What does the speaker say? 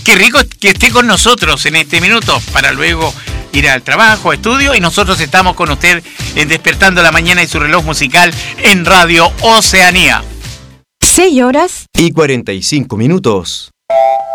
qué rico que esté con nosotros en este minuto para luego ir al trabajo, estudio, y nosotros estamos con usted en Despertando la Mañana y su reloj musical en Radio Oceanía. 6 horas y 45 minutos.